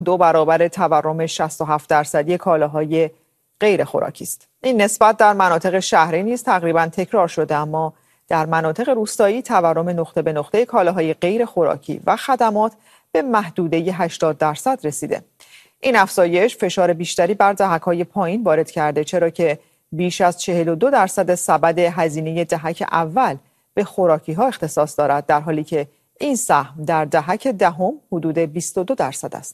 2 برابر تورم 67% کالاهای غیر خوراکی است. این نسبت در مناطق شهری نیز تقریباً تکرار شده، اما در مناطق روستایی تورم نقطه به نقطه کالاهای غیر خوراکی و خدمات به محدوده 80% رسیده. این افزایش فشار بیشتری بر دهک‌های پایین وارد کرده، چرا که بیش از 42% سبد هزینه دهک اول به خوراکی‌ها اختصاص دارد، در حالی که این سهم در دهک دهم حدود 22% است.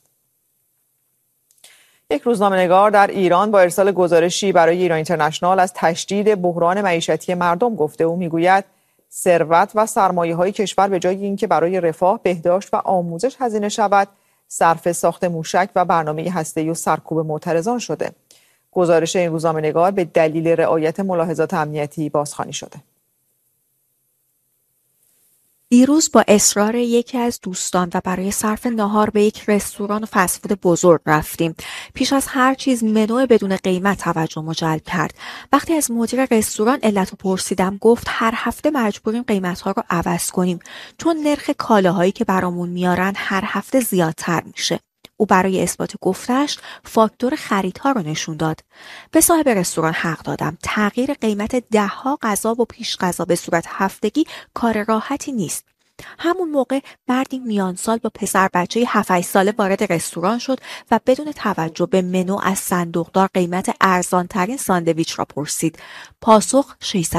یک روزنامه‌نگار در ایران با ارسال گزارشی برای ایران اینترنشنال از تشدید بحران معیشتی مردم گفته. او میگوید ثروت و سرمایه‌های کشور به جای اینکه برای رفاه، بهداشت و آموزش هزینه شود، صرف ساخت موشک و برنامه هسته‌ای و سرکوب معترضان شده. گزارش این روزنامه‌نگار به دلیل رعایت ملاحظات امنیتی بازخوانی شده. دیروز با اصرار یکی از دوستان و برای صرف ناهار به یک رستوران فست فود بزرگ رفتیم. پیش از هر چیز منو بدون قیمت توجه جلب کرد. وقتی از مدیر رستوران علت رو پرسیدم، گفت هر هفته مجبوریم قیمت‌ها رو عوض کنیم چون نرخ کالاهایی که برامون میارن هر هفته زیادتر میشه. او برای اثبات گفتش فاکتور خریدها رو نشون داد. به صاحب رستوران حق دادم. تغییر قیمت 10 غذا و پیش غذا به صورت هفتگی کار راحتی نیست. همون موقع مردی میان سال با پسر بچه 7-8 ساله وارد رستوران شد و بدون توجه به منو از صندوقدار قیمت ارزان ترین ساندویچ را پرسید. پاسخ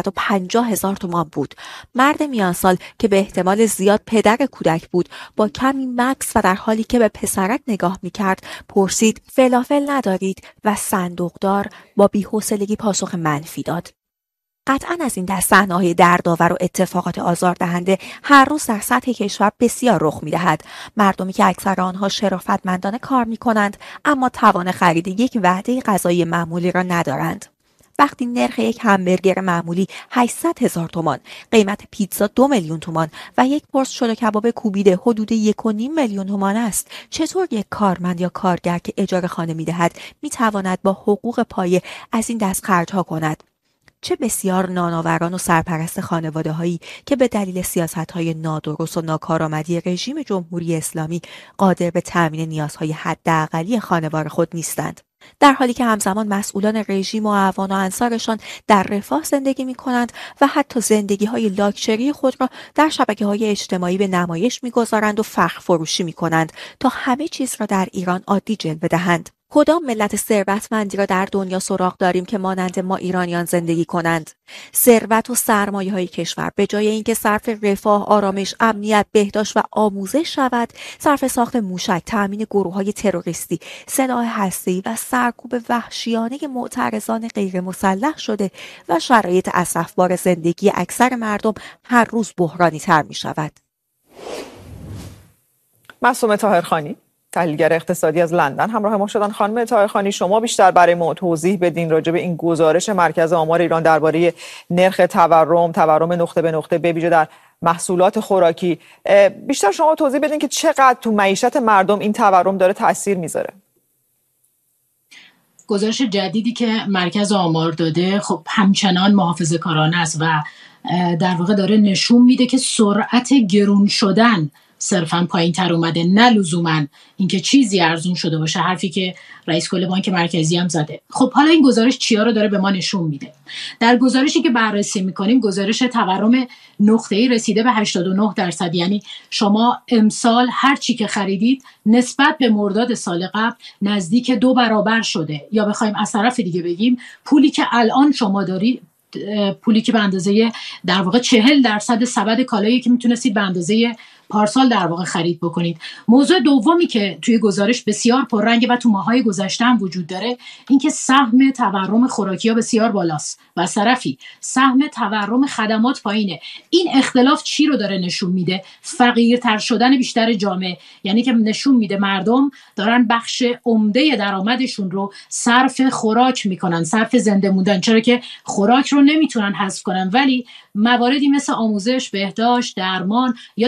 650,000 تومان بود. مرد میان سال که به احتمال زیاد پدر کودک بود، با کمی مکث و در حالی که به پسرک نگاه میکرد پرسید فلافل ندارید و صندوقدار با بی‌حوصلگی پاسخ منفی داد. قطعاً از این دست صحنه‌های دردآور و اتفاقات آزاردهنده هر روز در سطح کشور بسیار رخ می‌دهد. مردمی که اکثر آنها شرافتمندانه کار می‌کنند اما توان خرید یک وعده غذایی معمولی را ندارند. وقتی نرخ یک همبرگر معمولی 800,000 تومان، قیمت پیتزا 2 میلیون تومان و یک پرس شل کباب کوبیده حدود 1.5 میلیون تومان است، چطور یک کارمند یا کارگر که اجاره خانه می‌دهد می‌تواند با حقوق پایه از این دست خرج‌ها کند؟ چه بسیار نانآوران و سرپرست خانواده‌هایی که به دلیل سیاست‌های نادرست و ناکارآمدی رژیم جمهوری اسلامی قادر به تامین نیازهای حداقلی خانوار خود نیستند، در حالی که همزمان مسئولان رژیم و اعوان و انصارشان در رفاه زندگی می‌کنند و حتی زندگی‌های لاکچری خود را در شبکه‌های اجتماعی به نمایش می‌گذارند و فخر فروشی می‌کنند تا همه چیز را در ایران عادی جلوه دهند. کدام ملت ثروتمندی را در دنیا سراغ داریم که مانند ما ایرانیان زندگی کنند؟ ثروت و سرمایه‌های کشور به جای اینکه صرف رفاه، آرامش، امنیت، بهداشت و آموزش شود، صرف ساخت موشک، تأمین گروه‌های تروریستی، سلاح هسته‌ای و سرکوب وحشیانه معترضان غیر مسلح شده و شرایط اسفبار زندگی اکثر مردم هر روز بحرانی تر می‌شود. معصومه طاهرخانی، تحلیلگر اقتصادی از لندن همراه ما شدن. خانم طاهرخانی، شما بیشتر برای ما توضیح بدین راجع به این گزارش مرکز آمار ایران درباره نرخ تورم نقطه به نقطه به ویژه در محصولات خوراکی. بیشتر شما توضیح بدین که چقدر تو معیشت مردم این تورم داره تاثیر میذاره. گزارش جدیدی که مرکز آمار داده خب همچنان محافظه‌کارانه است و در واقع داره نشون میده که سرعت گرون شدن صرفاً پایین تر اومده، نه لزوماً اینکه چیزی ارزون شده باشه، حرفی که رئیس کل بانک مرکزی هم زده. خب حالا این گزارش چیا رو داره به ما نشون میده؟ در گزارشی که بررسی میکنیم، گزارش تورم نقطه‌ای رسیده به 89%. یعنی شما امسال هر چی که خریدید نسبت به مرداد سال قبل نزدیک 2 برابر شده. یا بخوایم از طرف دیگه بگیم، پولی که الان شما دارید، پولی که به اندازه در واقع 40% سبد کالایی که میتونستید به اندازه پارسال در واقع خرید بکنید. موضوع دومی که توی گزارش بسیار پررنگه و تو ماهای گذشته هم وجود داره، این که سهم تورم خوراکی‌ها بسیار بالاست و از طرفی سهم تورم خدمات پایینه. این اختلاف چی رو داره نشون میده؟ فقیرتر شدن بیشتر جامعه. یعنی که نشون میده مردم دارن بخش عمده درآمدشون رو صرف خوراک میکنن، صرف زنده موندن، چرا که خوراک رو نمیتونن حذف کنن، ولی مواردی مثل آموزش، بهداشت، درمان یا تفریح رو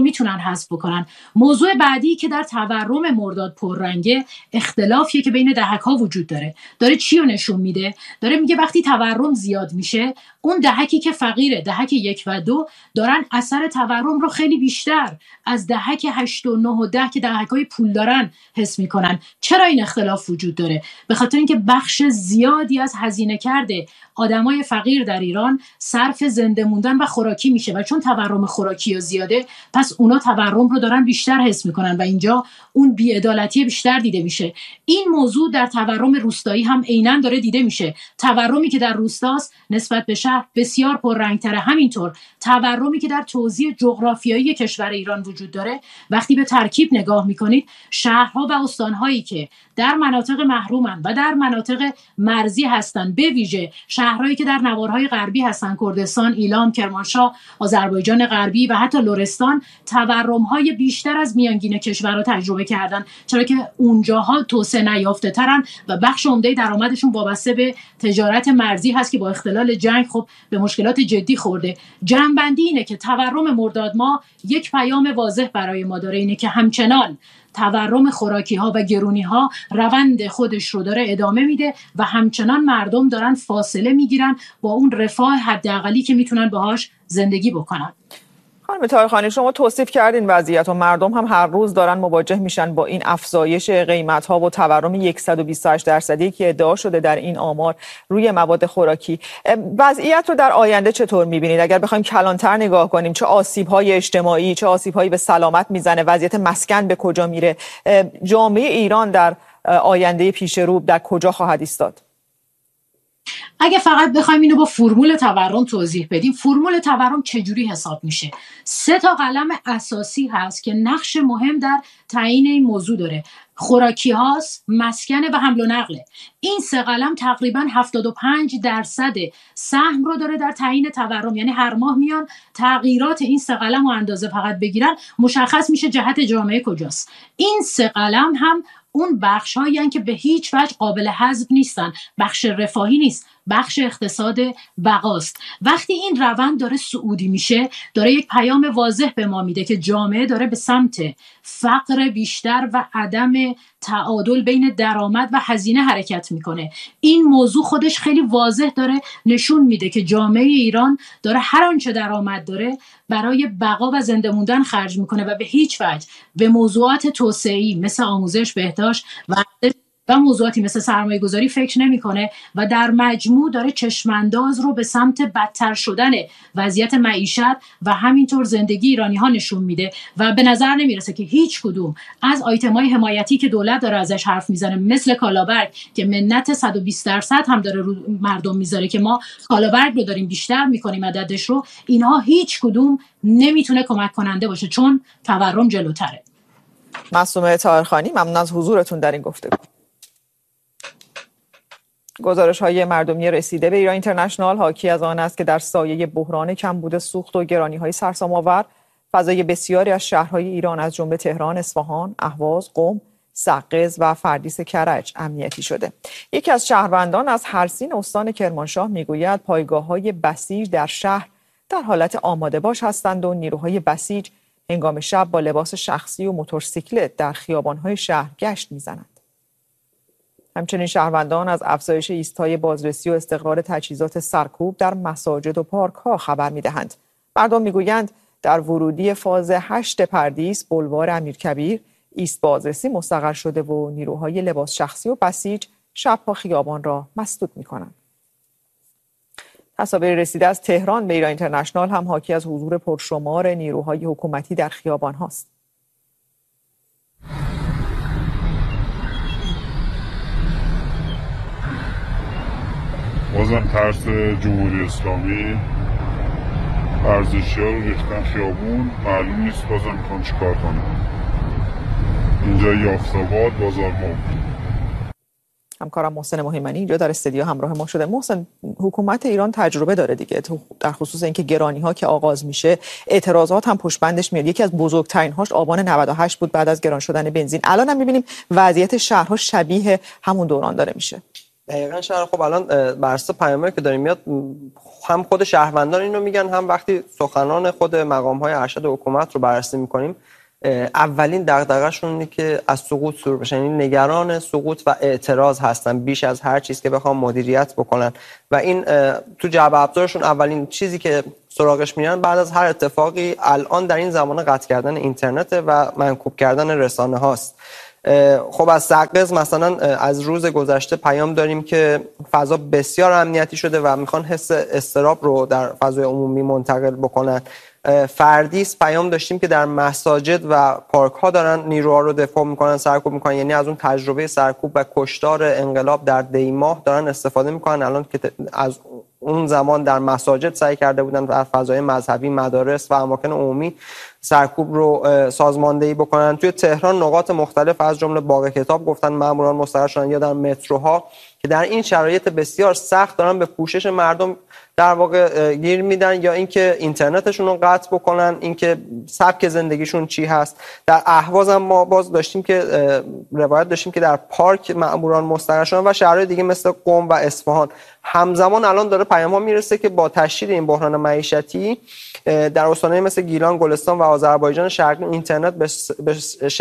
رو میتونن حذف بکنن. موضوع بعدی که در تورم مرداد پررنگه اختلافیه که بین دهک‌ها وجود داره چی رو نشون میده؟ داره میگه وقتی تورم زیاد میشه، اون دهکی که فقیره، دهک 1 و 2 دارن اثر تورم رو خیلی بیشتر از دهک 8 و 9 و 10 که دهک‌های پول دارن حس میکنن. چرا این اختلاف وجود داره؟ به خاطر اینکه بخش زیادی از هزینه کرده آدمای فقیر در ایران صرف زنده موندن و خوراکی میشه و چون تورم خوراکی زیاده، پس اونا تورم رو دارن بیشتر حس میکنن و اینجا اون بی‌عدالتی بیشتر دیده میشه. این موضوع در تورم روستایی هم عیناً داره دیده میشه. تورمی که در روستاست نسبت به شهر بسیار پررنگ‌تره. همینطور تورمی که در توزیع جغرافیایی کشور ایران وجود داره، وقتی به ترکیب نگاه میکنید، شهرها و استانهایی که در مناطق محرومن و در مناطق مرزی هستن، به ویژه شهرهایی که در نوارهای غربی هستن، کردستان، ایلام، کرمانشاه، آذربایجان غربی و حتی لرستان، تورم‌های بیشتر از میانگین کشورها تجربه کردن، چرا که اونجاها توسعه نیافته ترن و بخش عمده درآمدشون وابسته به تجارت مرزی هست که با اختلال جنگ خب به مشکلات جدی خورده. جنبندی اینه که تورم مرداد ماه یک پیام واضح برای ما داره، اینه که همچنان تورم خوراکی ها و گرونی ها روند خودش رو داره ادامه میده و همچنان مردم دارن فاصله میگیرن با اون رفاه حداقلی که میتونن باهاش زندگی بکنن. خانم طاهرخانی، شما توصیف کردین وضعیت و مردم هم هر روز دارن مواجه میشن با این افزایش قیمت ها و تورم 128% که ادعا شده در این آمار روی مواد خوراکی. وضعیت رو در آینده چطور میبینید؟ اگر بخوایم کلانتر نگاه کنیم، چه آسیب های اجتماعی، چه آسیب هایی به سلامت میزنه؟ وضعیت مسکن به کجا میره؟ جامعه ایران در آینده پیش رو در کجا خواهد ایستاد؟ اگه فقط بخوایم اینو با فرمول تورم توضیح بدیم، فرمول تورم چجوری حساب میشه؟ 3 قلم اساسی هست که نقش مهم در تعیین این موضوع داره. خوراکی هاست، مسکن و حمل و نقله. این 3 قلم تقریبا 75% سهم رو داره در تعیین تورم. یعنی هر ماه میان تغییرات این 3 قلم رو اندازه فقط بگیرن، مشخص میشه جهت جامعه کجاست. این 3 قلم هم اون بخش هایی هستند که به هیچ وجه قابل حذف نیستن. بخش رفاهی نیست، بخش اقتصاد بقاست. وقتی این روند داره صعودی میشه، داره یک پیام واضح به ما میده که جامعه داره به سمت فقر بیشتر و عدم تعادل بین درآمد و هزینه حرکت میکنه. این موضوع خودش خیلی واضح داره نشون میده که جامعه ایران داره هر آنچه درآمد داره برای بقا و زنده موندن خرج میکنه و به هیچ وجه به موضوعات توسعه‌ای مثل آموزش، بهداشت و موضوعاتی مثل سرمایه گذاری فکر نمیکنه و در مجموع داره چشمانداز رو به سمت بدتر شدن وضعیت معیشت و همینطور زندگی ایرانی ها نشون میده و به نظر نمیرسه که هیچ کدوم از آیتم های حمایتی که دولت داره ازش حرف میزنه، مثل کالابرگ که منت 120% هم داره رو مردم میذاره که ما کالابرگ رو داریم بیشتر میکنیم عددش رو، اینها هیچ کدوم نمیتونه کمک کننده باشه چون تورم جلوتره. معصومه طاهرخانی، ممنون از حضورتون در این گفتگو. گزارش‌های مردمی رسیده به ایران اینترنشنال حاکی از آن است که در سایه بحران کمبود سوخت و گرانی‌های سرسام‌آور، فضای بسیاری از شهرهای ایران از جمله تهران، اصفهان، اهواز، قم، سقز و فردیس کرج امنیتی شده. یکی از شهروندان از هرسین استان کرمانشاه میگوید پایگاه‌های بسیج در شهر در حالت آماده باش هستند و نیروهای بسیج هنگام شب با لباس شخصی و موتورسیکلت در خیابان‌های شهر گشت می‌زنند. همچنین شهروندان از افزایش ایستای بازرسی و استقرار تجهیزات سرکوب در مساجد و پارک‌ها خبر می‌دهند. مردم می‌گویند در ورودی فاز 8 پردیس بولوار امیرکبیر ایست بازرسی مستقر شده و نیروهای لباس شخصی و بسیج شب‌ها خیابان را مسدود می‌کنند. تصاویر رسیده از تهران به ایران اینترنشنال هم حاکی از حضور پرشمار نیروهای حکومتی در خیابان‌هاست. بازم ترس جمهوری اسلامی، ورزشی‌ها رو ریختن خیابون، معلوم نیست بازم میخوان چیکار کنن. اینجا یافت‌آباد، بازار مو. همکارم محسن مهیمنی اینجا در استودیو همراه ما شده. محسن، حکومت ایران تجربه داره دیگه در خصوص اینکه گرانی‌ها که آغاز میشه اعتراضات هم پشت بندش میاد. یکی از بزرگترین هاش آبان 98 بود بعد از گران شدن بنزین. الان هم میبینیم وضعیت شهرها شبیه همون دوران داره میشه. دقیقاً شهر. خب الان بر اساس پیامایی که داریم میاد، هم خود شهروندان اینو میگن، هم وقتی سخنان خود مقام‌های ارشد حکومت رو بررسی می‌کنیم، اولین دغدغه‌شون اینه که از سقوط دور بشن، یعنی نگران سقوط و اعتراض هستن بیش از هر چیز که بخوام مدیریت بکنن. و این تو جعبه ابزارشون اولین چیزی که سراغش میرن بعد از هر اتفاقی الان در این زمانه قطع کردن اینترنت و منکوب کردن رسانه هاست. خب از سقز مثلا از روز گذشته پیام داریم که فضا بسیار امنیتی شده و میخوان حس اضطراب رو در فضای عمومی منتقل بکنن. فردیس پیام داشتیم که در مساجد و پارک ها دارن نیروها رو دفاع میکنن، سرکوب میکنن، یعنی از اون تجربه سرکوب و کشتار انقلاب در دیماه دارن استفاده میکنن. الان که از اون زمان در مساجد سعی کرده بودن در فضای مذهبی، مدارس و اماکن عمومی سرکوب رو سازماندهی بکنن. توی تهران نقاط مختلف از جمله باغ کتاب گفتن ماموران مستقر شدن، یا در متروها که در این شرایط بسیار سخت دارن به پوشش مردم در واقع گیر میدن، یا اینکه اینترنتشون رو قطع بکنن، اینکه سبک زندگیشون چی هست. در اهواز هم ما باز داشتیم که روایت داشتیم که در پارک ماموران مستقر شدن و شهرهای دیگه مثل قم و اصفهان. همزمان الان داره پیام ها میرسه که با تشدید این بحران معیشتی در استان‌های مثل گیلان، گلستان و آذربایجان شرقی اینترنت به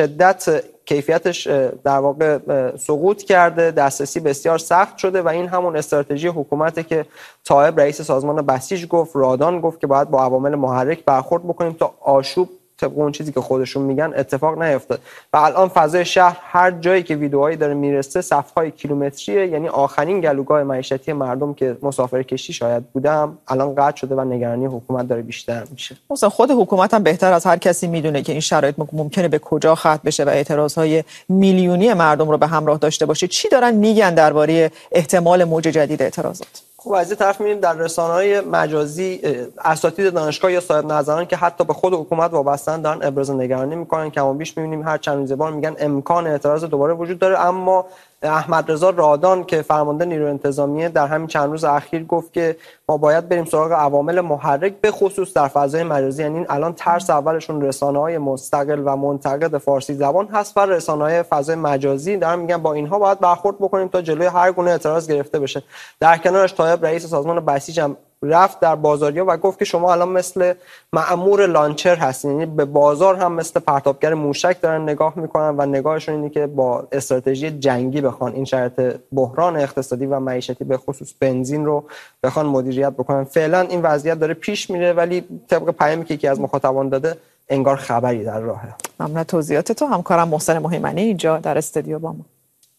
شدت کیفیتش در واقع سقوط کرده، دسترسی بسیار سخت شده و این همون استراتژی حکومته که طایب رئیس سازمان بسیج گفت، رادان گفت که باید با عوامل محرک برخورد بکنیم تا آشوب طبق اون چیزی که خودشون میگن اتفاق نیفته. و الان فضای شهر هر جایی که ویدئوهایی داره میرسه صف‌های کیلومتریه، یعنی آخرین گلوگاه معیشتی مردم که مسافر کشتی شاید بودم الان قطع شده و نگرانی حکومت داره بیشتر میشه. مثلا خود حکومت هم بهتر از هر کسی میدونه که این شرایط ممکنه به کجا ختم بشه و اعتراضهای میلیونی مردم رو به همراه داشته باشه. چی دارن میگن درباره احتمال موج جدید اعتراضات؟ خب از این طرف می‌بینیم در رسانه‌های مجازی اساتید دانشگاه یا صاحب نظران که حتی به خود حکومت وابسته‌اند دارن ابراز نگرانی می‌کنن. کم و بیش می‌بینیم هر چند روز بار میگن امکان اعتراض دوباره وجود داره. اما احمد رضا رادان که فرمانده نیروی انتظامیه در همین چند روز اخیر گفت که ما باید بریم سراغ عوامل محرک به خصوص در فضای مجازی. یعنی الان ترس اولشون رسانه‌های مستقل و منتقد فارسی زبان هست و رسانه‌های فضای مجازی دارن میگن با اینها باید برخورد بکنیم تا جلوی هر گونه اعتراض گرفته بشه. در کنارش طایب رئیس سازمان بسیج هم رفت در بازاریا و گفت که شما الان مثل مأمور لانچر هستین، یعنی به بازار هم مثل پرتابگر موشک دارن نگاه میکنن و نگاهشون اینه که با استراتژی جنگی بخوان این شرایط بحران اقتصادی و معیشتی به خصوص بنزین رو بخوان مدیریت بکنن. فعلا این وضعیت داره پیش میره ولی طبق پیامی که یکی از مخاطبان داده انگار خبری در راهه. ممنون توضیحات تو. همکارم محسن مهیمنی اینجا در استودیو با ما.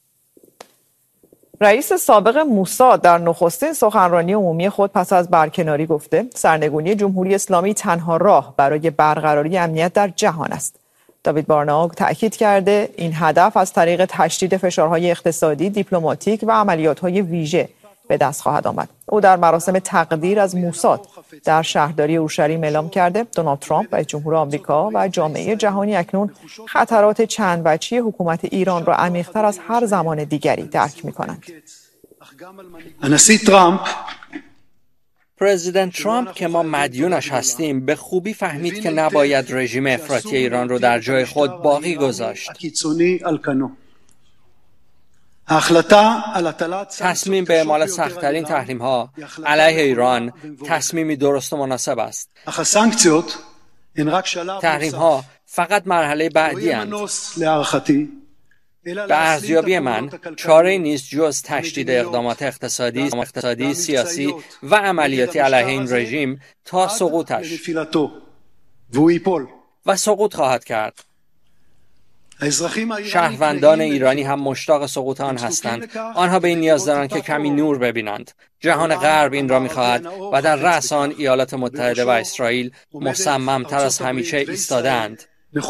رئیس سابق موساد در نخستین سخنرانی عمومی خود پس از برکناری گفته سرنگونی جمهوری اسلامی تنها راه برای برقراری امنیت در جهان است. داوید بارناگ تأکید کرده این هدف از طریق تشدید فشارهای اقتصادی، دیپلماتیک و عملیات‌های ویژه به دست خواهد آمد. او در مراسم تقدیر از موساد در شهرداری اورشلیم اعلام کرده دونالد ترامپ رئیس جمهور آمریکا و جامعه جهانی اکنون خطرات چند وجهی حکومت ایران را عمیق‌تر از هر زمان دیگری درک می‌کنند. پرزیدنت ترامپ که ما مدیونش هستیم به خوبی فهمید که نباید رژیم افراطی ایران رو در جای خود باقی گذاشت. تصمیم به اعمال سخت‌ترین تحریم‌ها علیه ایران تصمیمی درست و مناسب است. تحریم‌ها فقط مرحله بعدی اند. به ارزیابی من چاره‌ای نیست جز تشدید اقدامات اقتصادی، سیاسی و عملیاتی علیه این رژیم تا سقوطش و سقوط خواهد کرد. شهروندان ایرانی هم مشتاق سقوط آن هستند. آنها به این نیاز دارند که کمی نور ببینند. جهان غرب این را می‌خواهد و در رأس آن ایالات متحده و اسرائیل مصمم‌تر از همیشه ایستاده‌اند.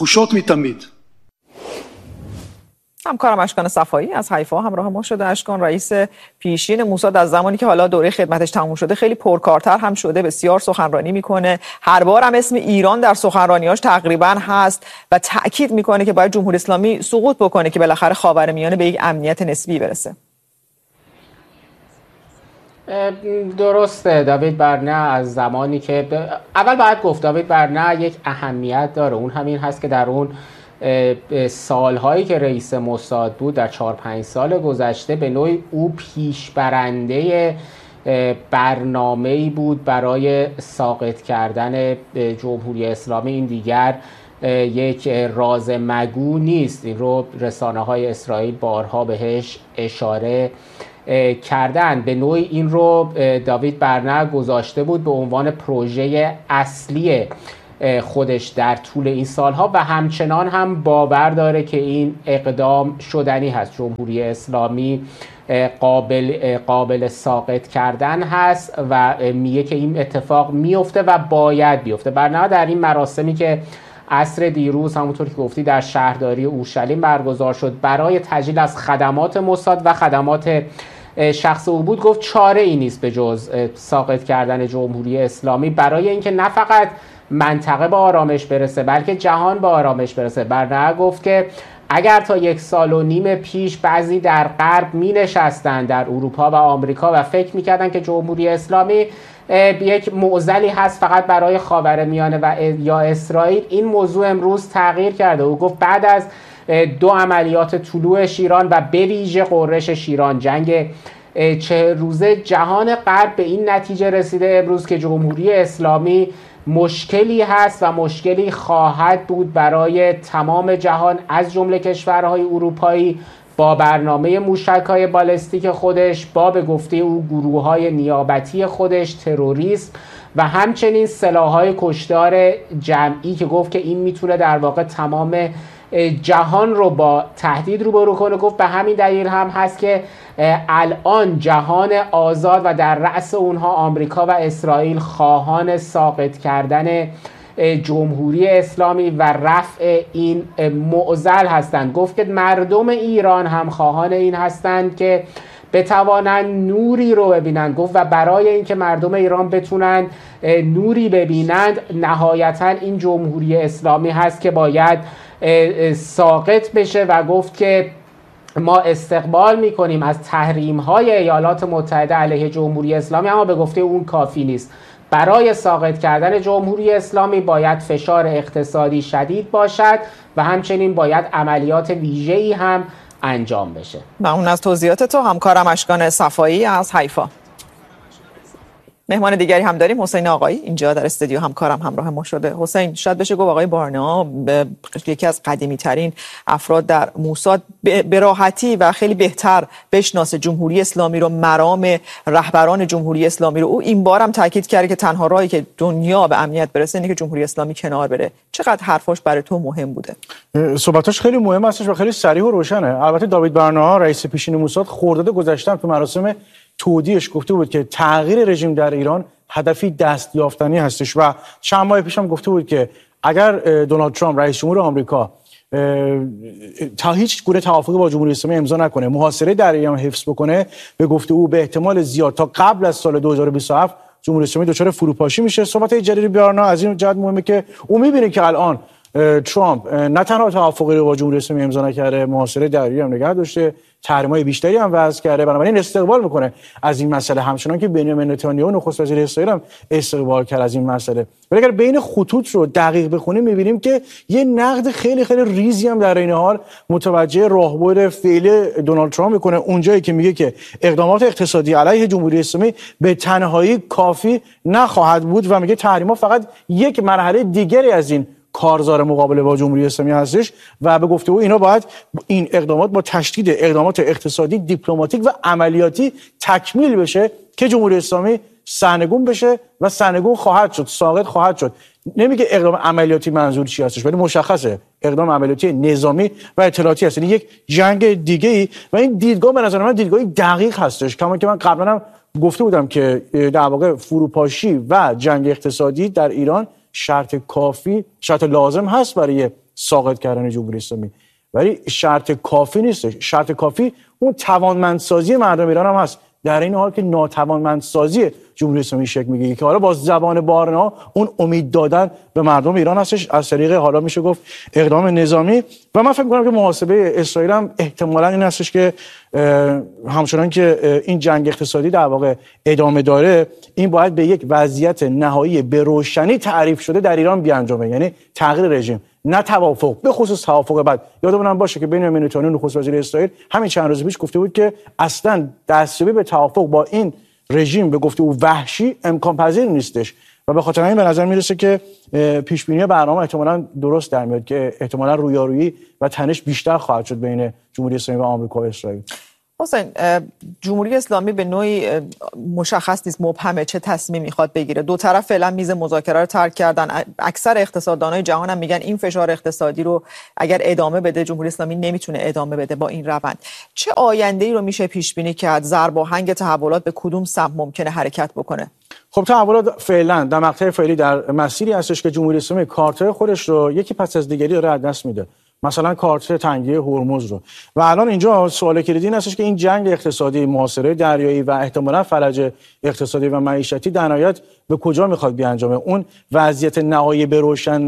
همکارم اشکان صفایی از حیفا همراه ما شده. اشکان، رئیس پیشین موساد از زمانی که حالا دوره خدمتش تموم شده خیلی پرکارتر هم شده، بسیار سخنرانی میکنه، هر بار هم اسم ایران در سخنرانیاش تقریبا هست و تأکید میکنه که باید جمهوری اسلامی سقوط بکنه که بالاخره خاورمیانه به یک امنیت نسبی برسه. درسته. داوید برنه از زمانی که اول باید گفت داوید برنه یک اهمیت داره، اون همین هست که در اون سالهایی که رئیس موساد بود در 4-5 سال گذشته به نوعی او پیشبرنده برنامه‌ای بود برای ساقط کردن جمهوری اسلامی. این دیگر یک راز مگو نیست، این رو رسانه‌های اسرائیل بارها بهش اشاره کردن. به نوعی این رو داوید برنر گذاشته بود به عنوان پروژه اصلی خودش در طول این سالها و همچنان هم باور داره که این اقدام شدنی هست. جمهوری اسلامی قابل ساقط کردن هست و میگه که این اتفاق میفته و باید بیفته. برنامه در این مراسمی که عصر دیروز همونطور که گفتی در شهرداری اورشلیم برگزار شد برای تجلیل از خدمات موساد و خدمات شخص او بود، گفت چاره ای نیست به جز ساقط کردن جمهوری اسلامی برای اینکه نه فقط منطقه به آرامش برسه بلکه جهان به آرامش برسه. برنامه گفت که اگر تا 1.5 سال پیش بعضی در غرب می نشستن در اروپا و آمریکا و فکر می کردن که جمهوری اسلامی یک معضلی هست فقط برای خاورمیانه و یا اسرائیل، این موضوع امروز تغییر کرده. او گفت بعد از 2 عملیات طلوع شیران و به ویژه غرش شیران، جنگ 40 روزه، جهان غرب به این نتیجه رسیده امروز که جمهوری اسلامی مشکلی هست و مشکلی خواهد بود برای تمام جهان از جمله کشورهای اروپایی با برنامه موشک‌های بالستیک خودش، با به گفته او گروه‌های نیابتی خودش، تروریسم و همچنین سلاح‌های کشتار جمعی که گفت که این میتونه در واقع تمام جهان رو با تهدید روبرو کنه. گفت به همین دلیل هم هست که الان جهان آزاد و در رأس اونها آمریکا و اسرائیل خواهان ساقط کردن جمهوری اسلامی و رفع این معضل هستند. گفت که مردم ایران هم خواهان این هستند که بتوانند نوری رو ببینند. گفت و برای اینکه مردم ایران بتونن نوری ببینند نهایتا این جمهوری اسلامی هست که باید ساقط بشه و گفت که ما استقبال میکنیم از تحریم‌های ایالات متحده علیه جمهوری اسلامی، اما به گفته اون کافی نیست. برای ساقط کردن جمهوری اسلامی باید فشار اقتصادی شدید باشد و همچنین باید عملیات ویژه‌ای هم انجام بشه. ممنون از توضیحات تو همکارم اشکان صفایی از حیفا. مهمان دیگری هم داریم، حسین آقایی اینجا در استودیو همکارم همراه ما شده. حسین، شاید بشه گفت آقای بارنا یکی از قدیمی ترین افراد در موساد به راحتی و خیلی بهتر بشناسه جمهوری اسلامی رو، مرام رهبران جمهوری اسلامی رو. او این بار هم تاکید کرده که تنها راهی که دنیا به امنیت برسه اینه که جمهوری اسلامی کنار بره. چقدر حرفاش برای تو مهم بوده؟ صحبتاش خیلی مهم هستش و خیلی صریح و روشنه. البته داوید برنا رئیس پیشین موساد خرداد گذشته تو مراسم تودیعش گفته بود که تغییر رژیم در ایران هدفی دست یافتنی هستش و چند ماه پیش هم گفته بود که اگر دونالد ترامپ رئیس جمهور آمریکا تا هیچ گونه توافقی با جمهوری اسلامی امضا نکنه، محاصره در ایران حفظ بکنه، به گفته او به احتمال زیاد تا قبل از سال 2027 جمهوری اسلامی دچار فروپاشی میشه. صحبت جلیلی بیارنا از این جهت مهمه که او میبینه که الان ترامپ نه تنها توافقی رو با جمهوری اسلامی امضا نکرده، محاصره در ایران نگه داشته، تحریم‌های بیشتری هم وضع کرده، بنابراین استقبال میکنه از این مسئله، همچنان که بنیامین نتانیاهو نخست وزیر اسرائیل هم استقبال کرد از این مسئله. ولی اگر بین خطوط رو دقیق بخونیم میبینیم که یه نقد خیلی خیلی ریزی هم در این حال متوجه راهبرد فعلی دونالد ترامپ میکنه، اونجایی که میگه که اقدامات اقتصادی علیه جمهوری اسلامی به تنهایی کافی نخواهد بود و میگه تحریم‌ها فقط یک مرحله دیگری از این کارزار مقابله با جمهوری اسلامی هستش و به گفته او اینا باید این اقدامات با تشدید اقدامات اقتصادی، دیپلماتیک و عملیاتی تکمیل بشه که جمهوری اسلامی سرنگون بشه و سرنگون خواهد شد، ساقط خواهد شد. نمیگه اقدام عملیاتی منظور چی هستش، ولی مشخصه اقدام عملیاتی نظامی و اطلاعاتی هست، یعنی یک جنگ دیگه‌ای و این دیدگاه به نظر من دیدگاهی دقیق هستش. کما که من قبلا هم گفته بودم که در واقع فروپاشی و جنگ اقتصادی در ایران شرط کافی، شرط لازم هست برای ساقط کردن جمهوری اسلامی، ولی شرط کافی نیست. شرط کافی اون توانمندسازی مردم ایران هم هست، در این حال که ناتوانمندسازی جمهوری اسلامی شکل میگیره که حالا با زبان بارنا اون امید دادن به مردم ایران هستش از طریق حالا میشه گفت اقدام نظامی. و من فکر می‌کنم که محاسبه اسرائیل هم احتمالاً این هستش که همچنان که این جنگ اقتصادی در واقع ادامه داره، این باید به یک وضعیت نهایی به روشنی تعریف شده در ایران بیانجامه، یعنی تغییر رژیم نه توافق، به خصوص توافق بعد. یادمون باشه که بنیامین نتانیاهو نخست وزیر اسرائیل همین چند روز پیش گفته بود که اصلا دستیابی به توافق با این رژیم به گفته او وحشی امکان پذیر نیستش و به خاطر همین به نظر میرسه که پیش بینی برنامه احتمالاً درست در میاد که احتمالاً رویارویی و تنش بیشتر خواهد شد بین جمهوری اسلامی و آمریکا و اسرائیل. حسین، جمهوری اسلامی به نوعی مشخص نیست، مبهمه چه تصمیم میخواد بگیره. دو طرف فعلا میز مذاکره رو ترک کردن. اکثر اقتصاددانای جهان هم میگن این فشار اقتصادی رو اگر ادامه بده جمهوری اسلامی نمیتونه ادامه بده با این روند. چه آینده‌ای رو میشه پیش بینی کرد؟ ضرب و آهنگ تحولات به کدوم سمت ممکنه حرکت بکنه؟ خب تحولات فعلا در مقطع فعلی در مسیری هستش که جمهوری اسلامی کارت‌های خودش رو یکی پس از دیگری داره از دست میده. مثلا کارت تنگی هرمز رو. و الان اینجا سوال کلیدی این هستش که این جنگ اقتصادی، محاصره دریایی و احتمالاً فلج اقتصادی و معیشتی در نهایت به کجا میخواد بیانجامه؟ اون وضعیت نهایی به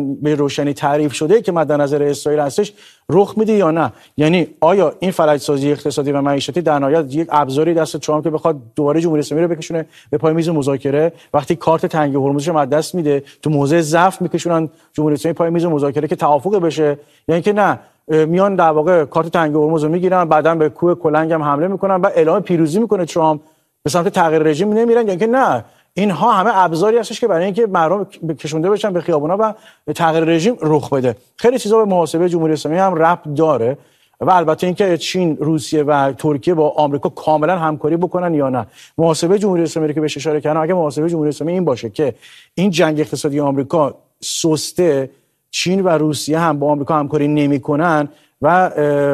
روشنی تعریف شده که مد نظر اسرائیل هستش رخ میده یا نه؟ یعنی آیا این فلج سازی اقتصادی و معیشتی در نهایت یک ابزاری دست ترامپ که بخواد دوباره جمهوری اسلامی رو بکشونه به پای میز مذاکره، وقتی کارت تنگی هرمزش رو از دست میده تو موضع ضعف میکشونن جمهوری اسلامی پای میز مذاکره که توافق بشه، یعنی که نه میان در واقع کارت تنگی هرمز رو میگیرن، بعداً به کوه کلنگ هم حمله میکنن و اعلام پیروزی میکنه ترامپ، به سمت تغییر رژیم نمیرن، یعنی که نه اینها همه ابزاری هستش که برای اینکه مردم کشونده بشن به خیابونا و تغییر رژیم رخ بده. خیلی چیزا به محاسبه جمهوری اسلامی هم ربط داره و البته اینکه چین، روسیه و ترکیه با آمریکا کاملا همکاری بکنن یا نه. محاسبه جمهوری اسلامی رو که بهش اشاره کردم، اگه محاسبه جمهوری اسلامی این باشه که این جنگ اقتصادی آمریکا سسته، چین و روسیه هم با آمریکا همکاری نمیکنن و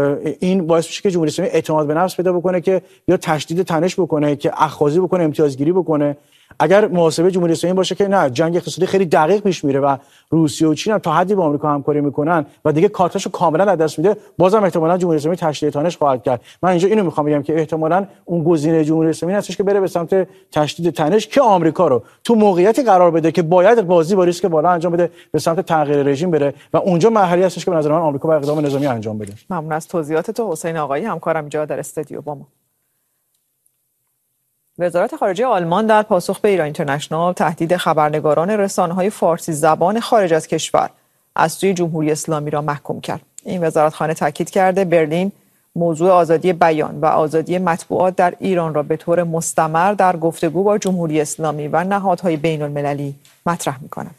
این باعث میشه که جمهوری اسلامی اعتماد به نفس پیدا بکنه که یا تشدید تنش بکنه، که اخاذی بکنه، امتیازگیری بکنه. اگر محاسبه جمهوری اسلامی باشه که نه جنگ اقتصادی خیلی دقیق پیش میره و روسیه و چین هم تا حدی با آمریکا همکاری میکنن و دیگه کارتاشو کاملا از دست میده، بازم احتمالاً جمهوری اسلامی تشدید تنش خواهد کرد. من اینجا اینو میخوام بگم که احتمالاً اون گزینه جمهوری اسلامی هستش که بره به سمت تشدید تنش که آمریکا رو تو موقعیتی قرار بده که باید بازی با ریسک بالا انجام بده، به سمت تغییر رژیم بره و اونجا مرحله هستش که به نظر من آمریکا باید اقدام نظامی انجام بده. ممنون از توضیحات تو حسین آقایی، همکارم اینجا در استودیو با ما. وزارت خارجه آلمان در پاسخ به ایران اینترنشنال تهدید خبرنگاران رسانه‌های فارسی زبان خارج از کشور از سوی جمهوری اسلامی را محکوم کرد. این وزارتخانه تاکید کرده برلین موضوع آزادی بیان و آزادی مطبوعات در ایران را به طور مستمر در گفتگو با جمهوری اسلامی و نهادهای بین‌المللی مطرح می‌کند.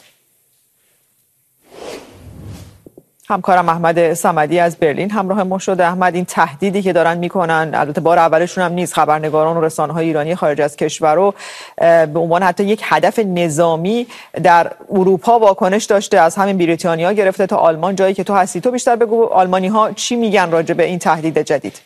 همکارم احمد صمدی از برلین همراه ما شده. احمد، این تهدیدی که دارن میکنن، البته بار اولشون هم نیست، خبرنگاران و رسانه‌های ایرانی خارج از کشور رو به عنوان حتی یک هدف نظامی در اروپا واکنش داشته، از همین بریتانیا گرفته تا آلمان. جایی که تو هستی تو بیشتر بگو آلمانی‌ها چی میگن راجع به این تهدید جدید؟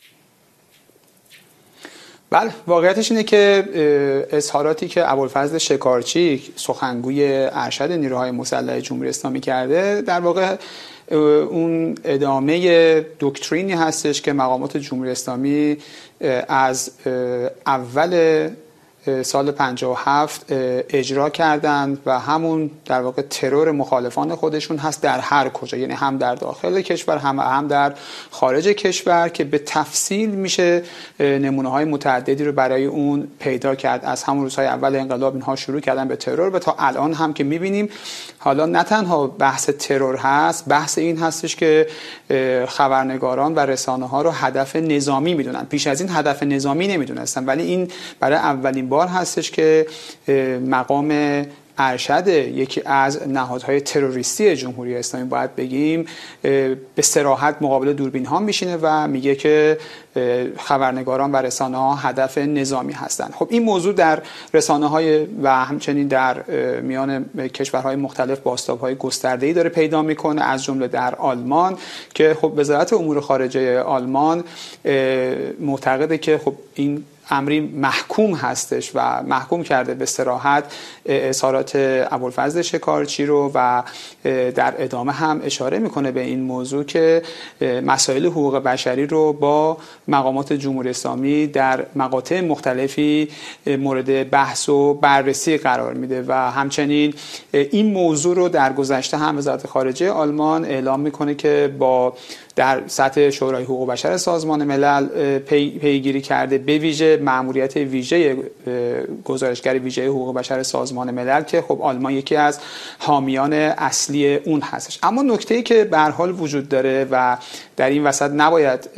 بله، واقعیتش اینه که اظهاراتی که ابوالفضل شکارچی سخنگوی ارشد نیروهای مسلح جمهوری اسلامی کرده در واقع اون ادامه دکترینی هستش که مقامات جمهوری اسلامی از اول سال 57 اجرا کردند و همون در واقع ترور مخالفان خودشون هست در هر کجا، یعنی هم در داخل کشور هم در خارج کشور، که به تفصیل میشه نمونه های متعددی رو برای اون پیدا کرد. از همون روزهای اول انقلاب اینها شروع کردن به ترور و تا الان هم که میبینیم. حالا نه تنها بحث ترور هست، بحث این هستش که خبرنگاران و رسانه ها رو هدف نظامی میدونن. پیش از این هدف نظامی نمیدونستن، ولی این برای اولین بار هستش که مقام ارشد یکی از نهادهای تروریستی جمهوری اسلامی باید بگیم به صراحت مقابل دوربین ها میشینه و میگه که خبرنگاران و رسانه ها هدف نظامی هستند. خب این موضوع در رسانه های و همچنین در میان کشورهای مختلف بازتاب‌های گسترده‌ای داره پیدا میکنه، از جمله در آلمان که خب وزارت امور خارجه آلمان معتقده که خب این امری محکوم هستش و محکوم کرده به صراحت اظهارات ابوالفضل شکارچی رو و در ادامه هم اشاره میکنه به این موضوع که مسائل حقوق بشری رو با مقامات جمهوری اسلامی در مقاطع مختلفی مورد بحث و بررسی قرار میده و همچنین این موضوع رو در گذشته هم وزارت خارجه آلمان اعلام میکنه که با در سطح شورای حقوق بشر سازمان ملل پیگیری کرده، به ویژه مأموریت ویژه گزارشگر ویژه حقوق بشر سازمان ملل که خب آلمان یکی از حامیان اصلی اون هستش. اما نکته‌ای که به هر حال وجود داره و در این وسط نباید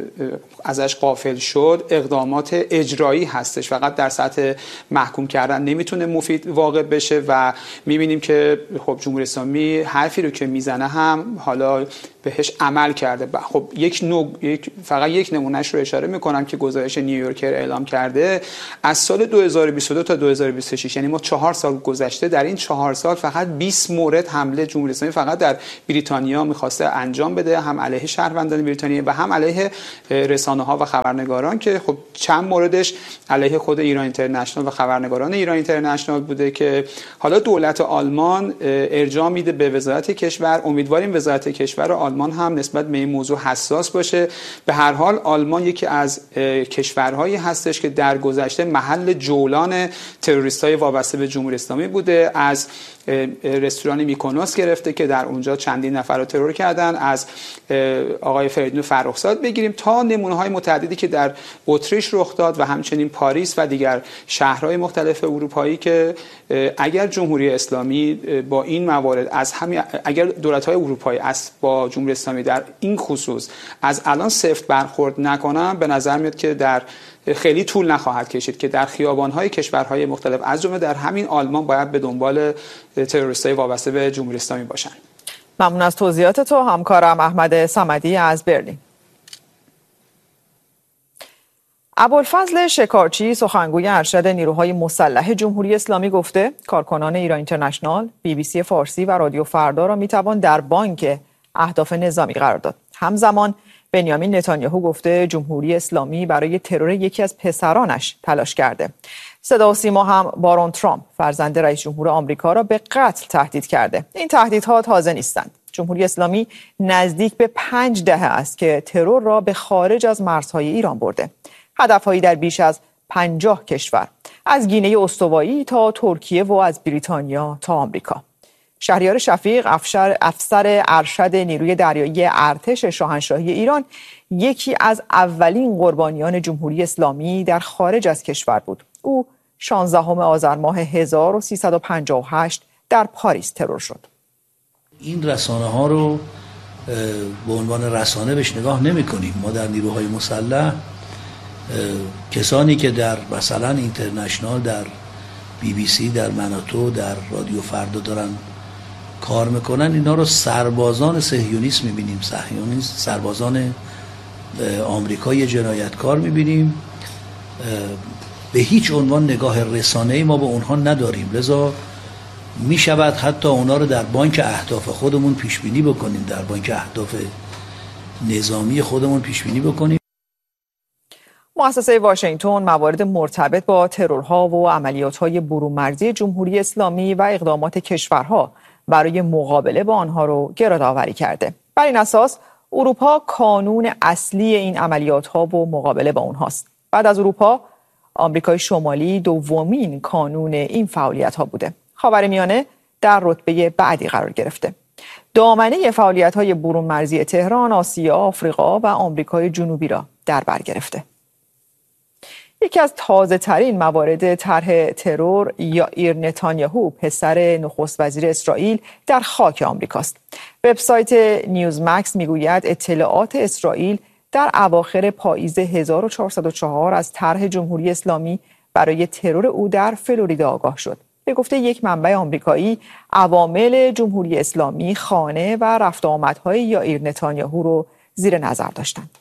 ازش غافل شد، اقدامات اجرایی هستش. فقط در سطح محکوم کردن نمیتونه مفید واقع بشه و میبینیم که خب جمهوری اسلامی حرفی رو که میزنه هم حالا بهش عمل کرده. خب فقط یک نمونهش رو اشاره میکنم که گزارش نیویورکر اعلام کرده از سال 2022 تا 2026، یعنی ما 4 سال گذشته، در این 4 سال فقط 20 مورد حمله جمهوری اسلامی فقط در بریتانیا میخواسته انجام بده، هم علیه شهروندان بریتانیا و هم علیه رسانه‌ها و خبرنگاران که خب چند موردش علیه خود ایران اینترنشنال و خبرنگاران ایران اینترنشنال بوده که حالا دولت آلمان ارجاع میده به وزارت کشور. امیدواریم وزارت کشور آلمان هم نسبت به این موضوع حساس باشه. به هر حال آلمان یکی از کشورهایی هستش که در گذشته محل جولان تروریست‌های وابسته به جمهوری اسلامی بوده. از رستوران میکونوس گرفته که در اونجا چندین نفر رو ترور کردن، از آقای فریدون فرخزاد بگیریم تا نمونه‌های متعددی که در اتریش رخ داد و همچنین پاریس و دیگر شهرهای مختلف اروپایی که اگر جمهوری اسلامی با این موارد اگر دولت‌های اروپایی با جمهوری اسلامی در این خصوص از الان سفت برخورد نکنن، به نظر میاد که در خیلی طول نخواهد کشید که در خیابان‌های کشورهای مختلف از جمله در همین آلمان باید به دنبال تروریست‌های وابسته به جمهوری اسلامی باشن. ممنون از توضیحات تو همکارم احمد صمدی از برلین. ابوالفضل شکارچی سخنگوی ارشد نیروهای مسلح جمهوری اسلامی گفته کارکنان ایران اینترنشنال، BBC فارسی و رادیو فردا را میتوان در بانک اهداف نظامی قرار داد. همزمان بنیامین نتانیاهو گفته جمهوری اسلامی برای ترور یکی از پسرانش تلاش کرده. صدا و سیما هم بارون ترامپ فرزند رئیس جمهور آمریکا را به قتل تهدید کرده. این تهدیدها تازه نیستند. جمهوری اسلامی نزدیک به 5 دهه است که ترور را به خارج از مرزهای ایران برده. هدفهایی در بیش از 50 کشور، از گینه استوایی تا ترکیه و از بریتانیا تا آمریکا. شهریار شفیق افسر ارشد نیروی دریایی ارتش شاهنشاهی ایران یکی از اولین قربانیان جمهوری اسلامی در خارج از کشور بود. او 16 آذر ماه 1358 در پاریس ترور شد. این رسانه ها رو به عنوان رسانه بهش نگاه نمی کنیم. ما در نیروهای مسلح کسانی که در مثلا اینترنشنال، در BBC، در مناتو، در رادیو فردا دارن کار میکنن، اینا رو سربازان صهیونیست میبینیم، سربازان آمریکایی جنایتکار میبینیم. به هیچ عنوان نگاه رسانه‌ای ما به اونها نداریم، لذا میشود حتی اونا رو در بانک اهداف خودمون پیش بینی بکنیم، در بانک اهداف نظامی خودمون پیش بینی بکنیم. مؤسسه واشنگتن موارد مرتبط با ترورها و عملیات‌های برون‌مرزی جمهوری اسلامی و اقدامات کشورها برای مقابله با آنها رو گردآوری کرده. بر این اساس اروپا کانون اصلی این عملیات‌ها و مقابله با اونهاست. بعد از اروپا، آمریکای شمالی دومین کانون این فعالیت‌ها بوده. خاورمیانه در رتبه بعدی قرار گرفته. دامنه فعالیت‌های برون‌مرزی تهران، آسیا، آفریقا و آمریکای جنوبی را در بر گرفته. یکی از تازه‌ترین موارد طرح ترور یائیر نتانیاهو، پسر نخست وزیر اسرائیل، در خاک آمریکاست. وبسایت نیوزمکس میگوید اطلاعات اسرائیل در اواخر پاییز 1404 از طرح جمهوری اسلامی برای ترور او در فلوریدا آگاه شد. به گفته یک منبع آمریکایی، عوامل جمهوری اسلامی خانه و رفت آمدهای یائیر نتانیاهو رو زیر نظر داشتند.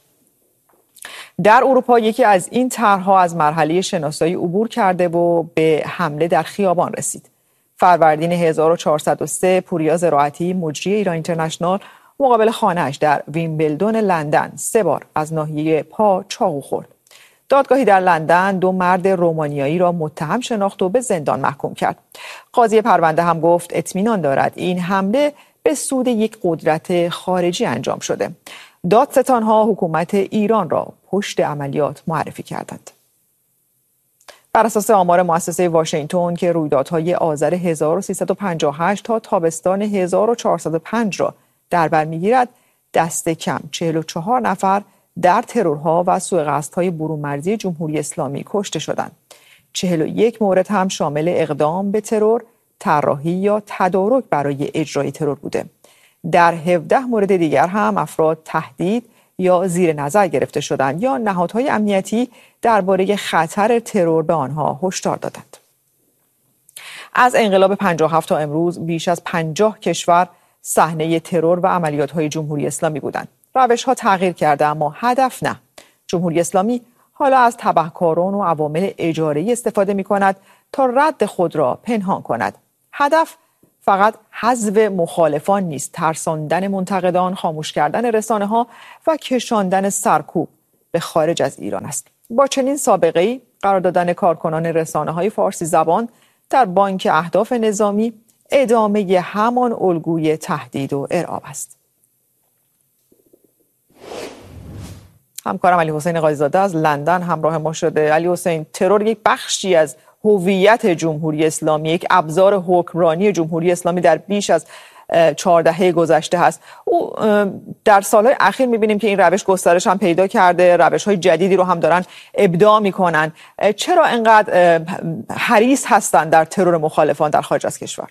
در اروپا یکی از این طرح‌ها از مرحله شناسایی عبور کرده و به حمله در خیابان رسید. فروردین 1403 پوریا زراعتی، مجری ایران اینترنشنال، مقابل خانه‌اش در ویمبلدون لندن 3 بار از ناحیه پا چاقو خورد. دادگاهی در لندن 2 مرد رومانیایی را متهم شناخت و به زندان محکوم کرد. قاضی پرونده هم گفت اطمینان دارد این حمله به سود یک قدرت خارجی انجام شده. دادستان‌ها حکومت ایران را پشت عملیات معرفی کردند. بر اساس آمار مؤسسه واشنگتن که رویدادهای آذر 1358 تا تابستان 1405 را در بر می‌گیرد، دست کم 44 نفر در ترورها و سوءقصدهای برون‌مرزی جمهوری اسلامی کشته شدند. 41 مورد هم شامل اقدام به ترور، طراحی یا تدارک برای اجرای ترور بوده. در 17 مورد دیگر هم افراد تهدید یا زیر نظر گرفته شدند یا نهادهای امنیتی درباره خطر ترور به آنها هشدار دادند. از انقلاب 57 تا امروز بیش از 50 کشور صحنه ترور و عملیات‌های جمهوری اسلامی بودند. روش‌ها تغییر کرده اما هدف نه. جمهوری اسلامی حالا از تبهکاران و عوامل اجاره‌ای استفاده می‌کند تا رد خود را پنهان کند. هدف فقط حذف مخالفان نیست، ترساندن منتقدان، خاموش کردن رسانه‌ها و کشاندن سرکوب به خارج از ایران است. با چنین سابقه‌ای قرار دادن کارکنان رسانه‌های فارسی زبان در بانک اهداف نظامی ادامه همان الگوی تهدید و ارعاب است. همکارم علی حسین قاضی‌زاده از لندن همراه ما شده. علی حسین، ترور یک بخشی از هویت جمهوری اسلامی، یک ابزار حکمرانی جمهوری اسلامی در بیش از 4 دهه گذشته هست. او در سالهای اخیر می‌بینیم که این روش گسترش هم پیدا کرده، روش‌های جدیدی رو هم دارن ابداع می‌کنن. چرا اینقدر حریص هستن در ترور مخالفان در خارج از کشور؟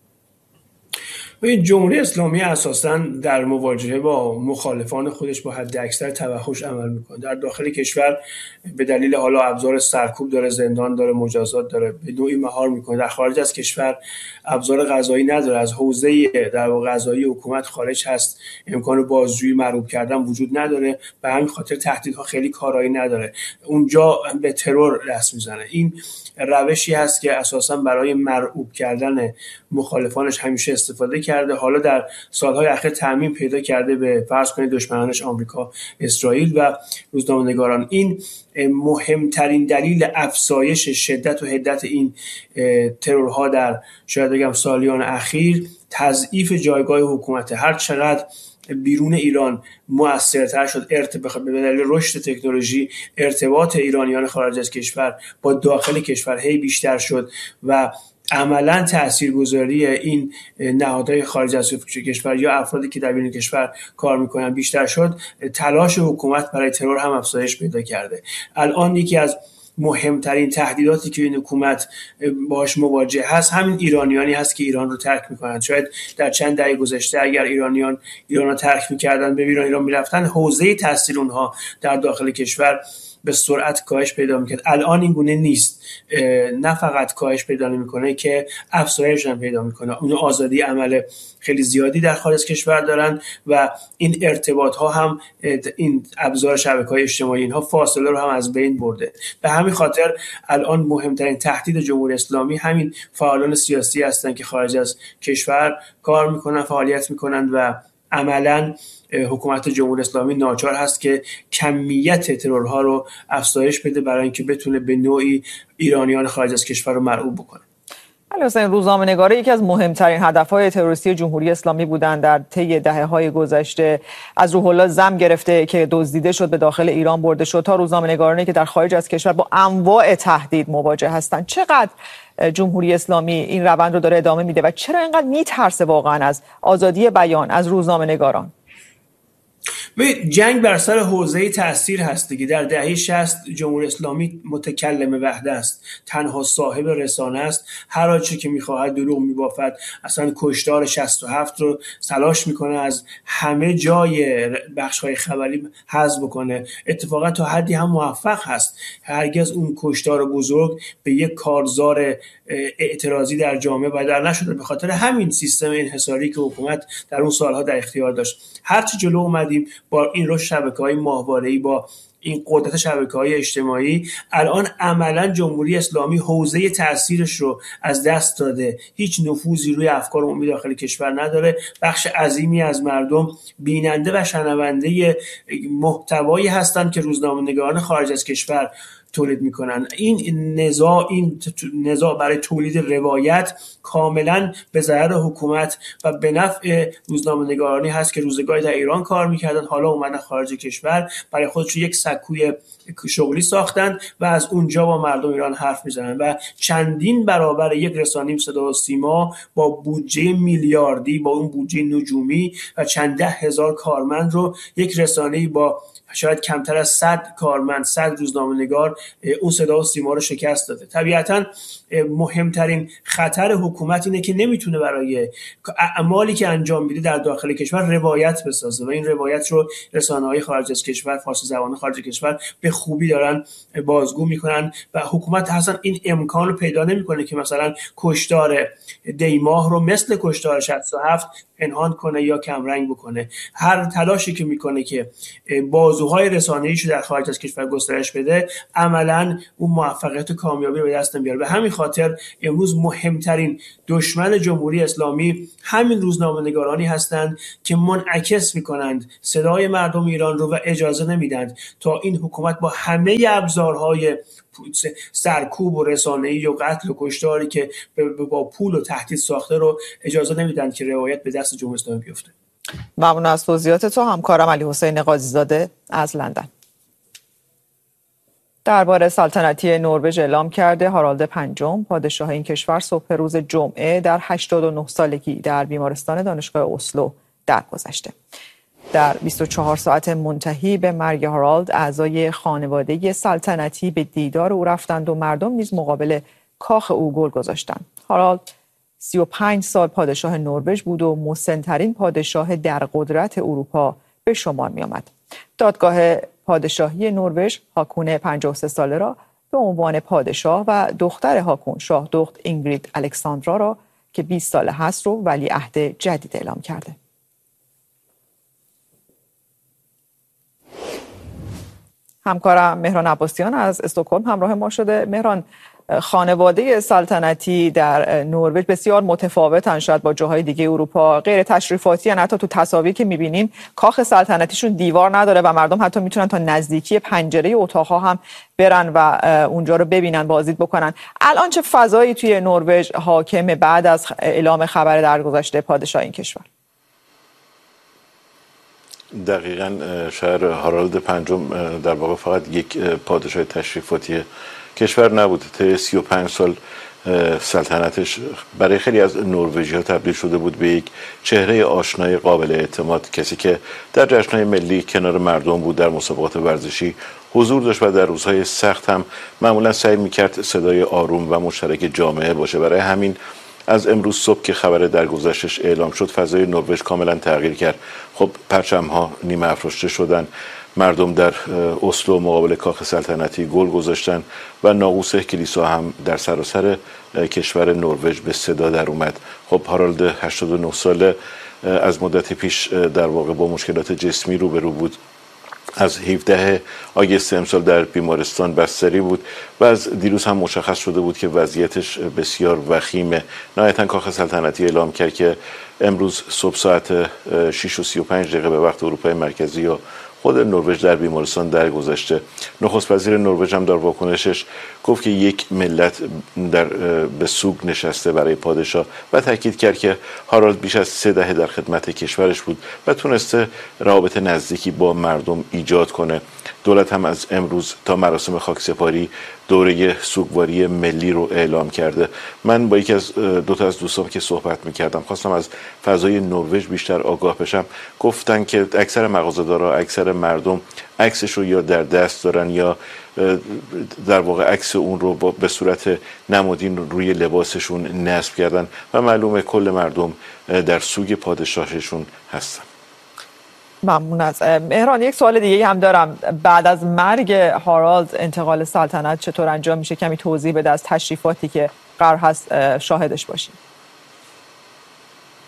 جمهوری اسلامی اساساً در مواجهه با مخالفان خودش با حد اکثر توحش عمل میکنه. در داخل کشور به دلیل حالا ابزار سرکوب داره، زندان داره، مجازات داره، به نوعی مهار میکنه. در خارج از کشور ابزار قضایی نداره، از حوزه در واقع قضایی حکومت خارج هست، امکان بازجویی مرعوب کردن وجود نداره، به همین خاطر تهدیدها خیلی کارایی نداره. اونجا به ترور دست میزنه. این روشی هست که اساساً برای مرعوب کردن مخالفانش همیشه استفاده کرده. حالا در سالهای اخیر تعمیم پیدا کرده به فرض کنید دشمنانش آمریکا، اسرائیل و روزنامه‌نگاران. این مهمترین دلیل افزایش شدت و حدت این ترورها در شاید بگم سالیان اخیر تضعیف جایگاه حکومت. هر چقدر بیرون ایران مؤثرتر شد، به دلیل رشد تکنولوژی ارتباط ایرانیان خارج از کشور با داخل کشور هی بیشتر شد و عملا تاثیرگذاری این نهادهای خارج از کشور یا افرادی که در بیرون کشور کار میکنن بیشتر شد، تلاش حکومت برای ترور هم افزایش پیدا کرده. الان یکی از مهمترین تهدیداتی که این حکومت باهاش مواجه هست همین ایرانیانی هست که ایران رو ترک میکنن. شاید در چند دهه گذشته اگر ایران رو ترک میکردن، به ایران میرفتن، حوزه تاثیر اونها در داخل کشور به سرعت کاهش پیدا میکنه. الان این گونه نیست. نه فقط کاهش پیدا نمیکنه که افزایش هم پیدا میکنه. اون آزادی عمل خیلی زیادی در خارج از کشور دارن و این ارتباط ها هم، این ابزار شبکه‌های اجتماعی اینها فاصله رو هم از بین برده. به همین خاطر الان مهمترین تهدید جمهوری اسلامی همین فعالان سیاسی هستن که خارج از کشور کار میکنن، فعالیت میکنن و عملاً حکومت جمهوری اسلامی ناچار هست که کمیت ترورها رو افزایش بده برای اینکه بتونه به نوعی ایرانیان خارج از کشور رو مرعوب بکنه. علی حسین، روزنامه‌نگاری یکی از مهمترین هدف‌های تروریستی جمهوری اسلامی بودند در طی دهه‌های گذشته. از روح الله زم گرفته که دزدیده شد به داخل ایران برده شد تا روزنامه‌نگارانی که در خارج از کشور با انواع تهدید مواجه هستند. چقدر جمهوری اسلامی این روند رو داره ادامه میده و چرا اینقدر میترسه واقعا از آزادی بیان از روزنامه‌نگاران؟ جنگ بر سر حوزه تأثیر هست دیگه. در دهه 60 جمهوری اسلامی متکلم وحده است، تنها صاحب رسانه است، هر آنچه که میخواهد دروغ میبافد. اصلا کشتار 67 رو تلاش میکنه از همه جای بخش‌های خبری حذف بکنه. اتفاقا تا حدی هم موفق هست. هرگز اون کشتار بزرگ به یک کارزار اعتراضی در جامعه بدل نشده، به خاطر همین سیستم انحصاری که حکومت در اون سالها در اختیار داشت. هرچی جلو اومدیم با این رشد شبکه‌های ماهواره‌ای، با این قدرت شبکه‌های اجتماعی الان عملاً جمهوری اسلامی حوزه تاثیرش رو از دست داده، هیچ نفوذی روی افکار عمومی داخل کشور نداره. بخش عظیمی از مردم بیننده و شنونده محتوایی هستند که روزنامه‌نگاران خارج از کشور تولید میکنن. این نزاع برای تولید روایت کاملا به ضرر حکومت و به نفع روزنامه‌نگارانی هست که روزگاری در ایران کار میکردن، حالا اومدن خارج کشور، برای خودشون یک سکوی شغلی ساختن و از اونجا با مردم ایران حرف میزنن و چندین برابر یک رسانه صدا و سیما با بودجه میلیاردی، با اون بودجه نجومی و چند ده هزار کارمند رو یک رسانه‌ای با شاید کمتر از 100 کارمند، 100 روزنامه‌نگار اون صدا و سیما رو شکست داده. طبیعتاً مهمترین خطر حکومت اینه که نمیتونه برای اعمالی که انجام میده در داخل کشور روایت بسازه و این روایت رو رسانه‌های خارج از کشور، فارسی زبان خارج از کشور به خوبی دارن بازگو میکنن و حکومت اصلا این امکان رو پیدا نمیکنه که مثلا کشتار دیماه رو مثل کشتار 67 پنهان کنه یا کمرنگ بکنه. هر تلاشی که میکنه که بازوهای رسانه‌ایشو در خارج از کشور گسترش بده، عملاً اون موفقیت و کامیابی به دست نمیاره. به همین خاطر امروز مهمترین دشمن جمهوری اسلامی همین روزنامه‌نگارانی هستند که منعکس میکنند صدای مردم ایران رو و اجازه نمیدند تا این حکومت با همه ابزارهای سرکوب و رسانه‌ای و قتل و کشتاری که با پول و تهدید ساخته رو اجازه نمیدن که روایت به دست جمهوری اسلامی بیفته. ممنون از توضیحات تو همکارم علی حسین قاضی‌زاده از لندن. دربار سلطنتی نروژ اعلام کرده هارالد پنجم پادشاه این کشور صبح روز جمعه در 89 سالگی در بیمارستان دانشگاه اسلو درگذشته. در 24 ساعت منتهی به مرگ هارالد، اعضای خانواده سلطنتی به دیدار او رفتند و مردم نیز مقابل کاخ او گل گذاشتند. هارالد 35 سال پادشاه نروژ بود و مسن‌ترین پادشاه در قدرت اروپا به شمار می آمد. دادگاه پادشاهی نروژ هاکون 53 ساله را به عنوان پادشاه و دختر هاکون شاه دخت اینگرید الکساندرا را که 20 ساله هست رو ولیعهد جدید اعلام کرده. همکارم مهران عباسیان از استکهلم همراه ما شده. مهران، خانواده سلطنتی در نروژ بسیار متفاوتن شاید با جاهای دیگه اروپا، غیر تشریفاتی ان، حتی تو تصاویر که می‌بینین کاخ سلطنتیشون دیوار نداره و مردم حتی میتونن تا نزدیکی پنجره اتاق‌ها هم برن و اونجا رو ببینن، بازدید بکنن. الان چه فضایی توی نروژ حاکمه بعد از اعلام خبر درگذشته پادشاه این کشور؟ دقیقاً شهر هارالد پنجم در واقع فقط یک پادشاه تشریفاتی کشور نبود. طی 35 سال سلطنتش برای خیلی از نروژی‌ها تبدیل شده بود به یک چهره آشنای قابل اعتماد، کسی که در جشن‌های ملی کنار مردم بود، در مسابقات ورزشی حضور داشت و در روزهای سخت هم معمولا سعی می‌کرد صدای آروم و مشترک جامعه باشه. برای همین از امروز صبح که خبر درگذشتش اعلام شد، فضای نروژ کاملا تغییر کرد. خب پرچم‌ها نیمه افراشته شدن، مردم در اسلو مقابل کاخ سلطنتی گل گذاشتن و ناقوس کلیسا هم در سراسر کشور نروژ به صدا در اومد. خب هارالد 89 ساله از مدت پیش در واقع با مشکلات جسمی روبرو بود. از 17 آگوست امسال در بیمارستان بستری بود و از دیروز هم مشخص شده بود که وضعیتش بسیار وخیمه. نهایتاً کاخ سلطنتی اعلام کرد که امروز صبح ساعت 6:35 به وقت اروپای مرکزی و خود نروژ در بیمارستان درگذشته. نخست وزیر نروژ هم در واکنشش گفت که یک ملت به سوگ نشسته برای پادشاه و تاکید کرد که هارالد بیش از 3 دهه در خدمت کشورش بود و تونسته روابط نزدیکی با مردم ایجاد کنه. دولت هم از امروز تا مراسم خاکسپاری دوره سوگواری ملی رو اعلام کرده. من با یکی از دو تا از دوستان که صحبت می‌کردم خواستم از فضای نروژ بیشتر آگاه بشم. گفتن که اکثر مغازه‌دارا، اکثر مردم عکسش رو یا در دست دارن یا در واقع عکس اون رو به صورت نمادین روی لباسشون نصب کردن و معلومه کل مردم در سوگ پادشاهشون هستن. ممنون از مهران. یک سوال دیگه هم دارم. بعد از مرگ هارالد انتقال سلطنت چطور انجام میشه؟ کمی توضیح بده از تشریفاتی که قرار هست شاهدش باشیم.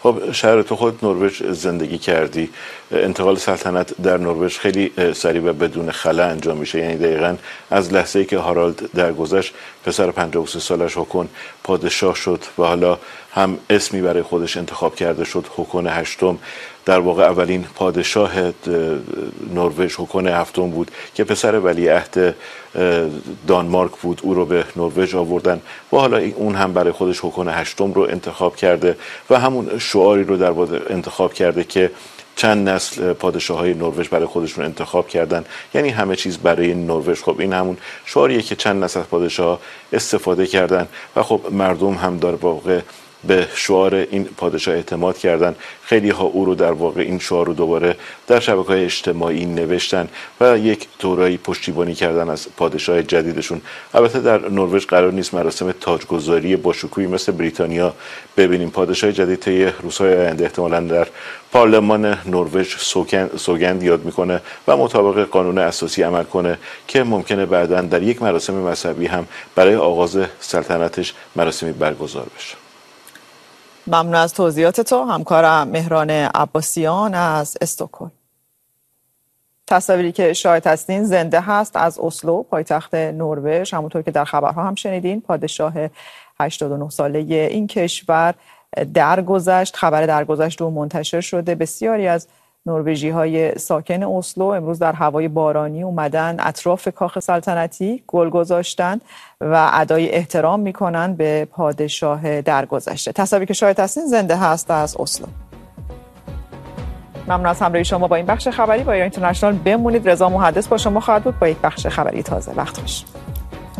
خب شهر تو خود نروژ زندگی کردی، انتقال سلطنت در نروژ خیلی سریع و بدون خلا انجام میشه. یعنی دقیقاً از لحظه‌ای که هارالد درگذشت، پسر 53 سالش هوکون پادشاه شد و حالا هم اسمی برای خودش انتخاب کرده شد، هوکون هشتم. در واقع اولین پادشاه نروژ هوکون هفتم بود که پسر ولیعهد دانمارک بود، او رو به نروژ آوردن و حالا اون هم برای خودش هوکون هشتم رو انتخاب کرده و همون شعاری رو در واقع انتخاب کرده که چند نسل پادشاه‌های نروژ برای خودشون انتخاب کردن، یعنی همه چیز برای نروژ. خب این همون شعاریه که چند نسل پادشاه استفاده کردن و خب مردم هم در واقع به شعار این پادشاه اعتماد کردن. خیلی ها او رو در واقع این شعار رو دوباره در شبکه‌های اجتماعی نوشتن و یک دورایی پشتیبانی کردن از پادشاه جدیدشون. البته در نروژ قرار نیست مراسم تاجگذاری با شکوهی مثل بریتانیا ببینیم. پادشاه جدید طی روزهای آینده احتمالاً در پارلمان نروژ سوگند یاد میکنه و مطابق قانون اساسی عمل کنه که ممکنه بعداً در یک مراسم مذهبی هم برای آغاز سلطنتش مراسمی برگزار بشه. ممنون از توضیحات تو همکارم مهران عباسیان از استکهلم. تصاویری که شاهد هستین زنده هست از اسلو، پایتخت نروژ. همونطور که در خبرها هم شنیدین، پادشاه 89 ساله این کشور درگذشت. خبر درگذشت او منتشر شده. بسیاری از نروژی‌های ساکن اسلو امروز در هوای بارانی اومدن اطراف کاخ سلطنتی گل گذاشتن و ادای احترام میکنن به پادشاه درگذشته. تصاویری که شاهد هستین زنده هست از اسلو. ممنون از همراهی شما با این بخش خبری با ایران اینترنشنال. بمونید. رضا محدث با شما خواهد بود با یک بخش خبری تازه. وقت باشه.